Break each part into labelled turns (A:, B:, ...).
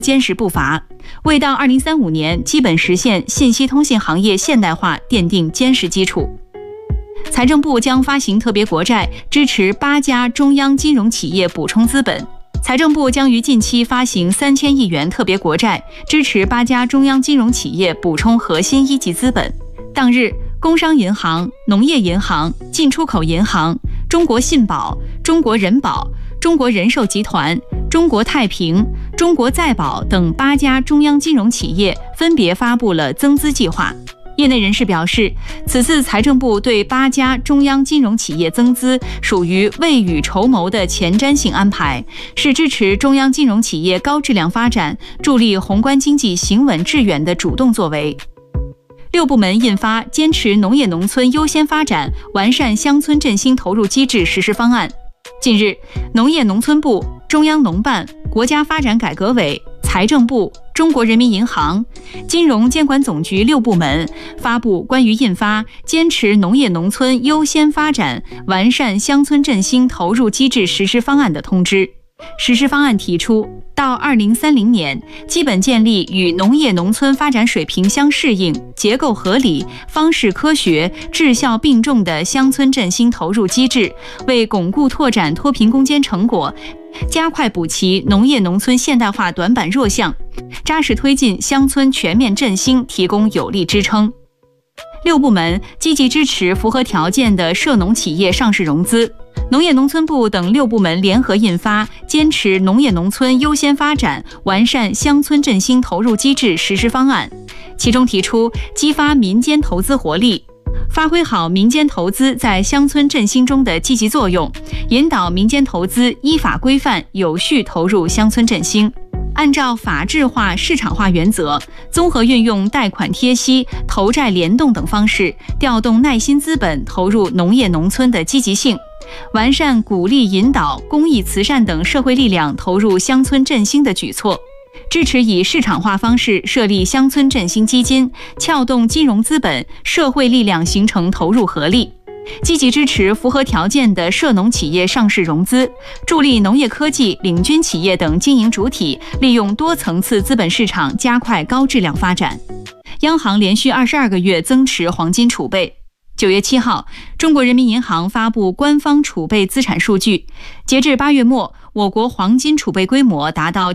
A: 坚实不伐，为到2035年基本实现信息通信行业现代化奠定坚实基础。财政部将发行特别国债，支持8家中央金融企业补充资本。财政部将于近期发行3000亿元特别国债，支持8家中央金融企业补充核心一级资本。当日，工商银行、农业银行、进出口银行、中国信保、中国人保、中国人寿集团、中国太平、中国再保等8家中央金融企业分别发布了增资计划。业内人士表示，此次财政部对8家中央金融企业增资属于未雨绸缪的前瞻性安排，是支持中央金融企业高质量发展、助力宏观经济行稳致远的主动作为。6部门印发坚持农业农村优先发展，完善乡村振兴投入机制实施方案。近日，农业农村部、中央农办、国家发展改革委、财政部、中国人民银行、金融监管总局6部门发布关于印发坚持农业农村优先发展，完善乡村振兴投入机制实施方案的通知。实施方案提出，到2030年，基本建立与农业农村发展水平相适应、结构合理、方式科学、质效并重的乡村振兴投入机制，为巩固拓展脱贫攻坚成果，加快补齐农业农村现代化短板弱项，扎实推进乡村全面振兴提供有力支撑。6部门积极支持符合条件的涉农企业上市融资。农业农村部等6部门联合印发坚持农业农村优先发展，完善乡村振兴投入机制实施方案，其中提出激发民间投资活力，发挥好民间投资在乡村振兴中的积极作用，引导民间投资依法规范有序投入乡村振兴。按照法治化、市场化原则，综合运用贷款贴息、投债联动等方式，调动耐心资本投入农业农村的积极性，完善鼓励引导公益慈善等社会力量投入乡村振兴的举措，支持以市场化方式设立乡村振兴基金，撬动金融资本、社会力量形成投入合力。积极支持符合条件的涉农企业上市融资，助力农业科技领军企业等经营主体利用多层次资本市场加快高质量发展。央行连续22个月增持黄金储备。9月7号，中国人民银行发布官方储备资产数据，截至8月末，我国黄金储备规模达到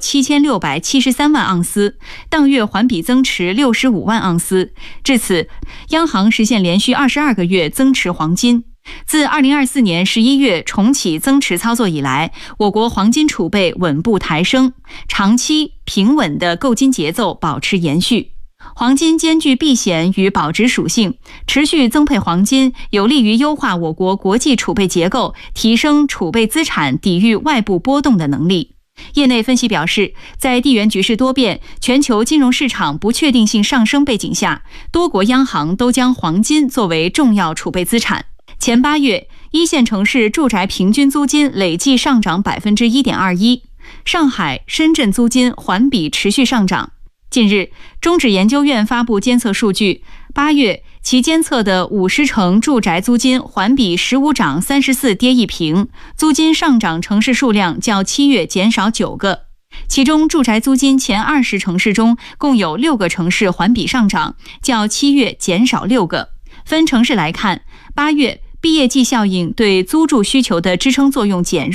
A: 7673万盎司，当月环比增持65万盎司。至此，央行实现连续22个月增持黄金。自2024年11月重启增持操作以来，我国黄金储备稳步抬升，长期平稳的购金节奏保持延续。黄金兼具避险与保值属性，持续增配黄金有利于优化我国国际储备结构，提升储备资产抵御外部波动的能力。业内分析表示，在地缘局势多变、全球金融市场不确定性上升背景下，多国央行都将黄金作为重要储备资产。前8月，一线城市住宅平均租金累计上涨 1.21%， 上海、深圳租金环比持续上涨。近日，中指研究院发布监测数据，8月其监测的50城住宅租金环比15涨34跌1平，租金上涨城市数量较7月减少9个。其中住宅租金前20城市中，共有6个城市环比上涨，较7月减少6个。分城市来看，8月毕业季效应对租住需求的支撑作用减弱。